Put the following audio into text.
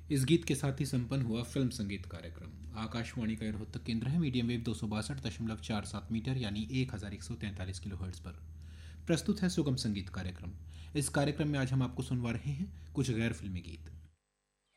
इस गीत के साथ ही संपन्न हुआ फिल्म संगीत कार्यक्रम। आकाशवाणी का रोहतक केंद्र है। मीडियम वेव 262.47 मीटर यानी 1143 किलो हर्ट्ज पर प्रस्तुत है सुगम संगीत कार्यक्रम। इस कार्यक्रम में आज हम आपको सुनवा रहे हैं कुछ गैर फिल्मी गीत।